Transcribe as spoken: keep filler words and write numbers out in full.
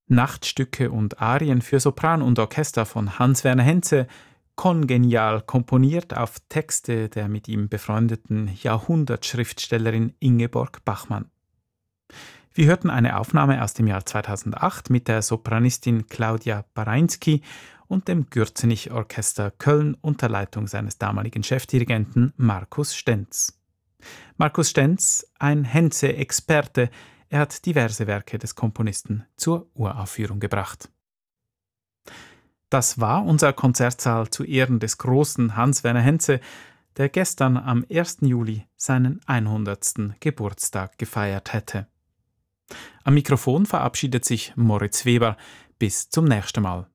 Nachtstücke und Arien für Sopran und Orchester von Hans-Werner Henze, kongenial komponiert auf Texte der mit ihm befreundeten Jahrhundertschriftstellerin Ingeborg Bachmann. Wir hörten eine Aufnahme aus dem Jahr zweitausendacht mit der Sopranistin Claudia Barański und dem Gürzenich-Orchester Köln unter Leitung seines damaligen Chefdirigenten Markus Stenz. Markus Stenz, ein Henze-Experte, er hat diverse Werke des Komponisten zur Uraufführung gebracht. Das war unser Konzertsaal zu Ehren des großen Hans-Werner Henze, der gestern am ersten Juli seinen hundertsten Geburtstag gefeiert hätte. Am Mikrofon verabschiedet sich Moritz Weber. Bis zum nächsten Mal.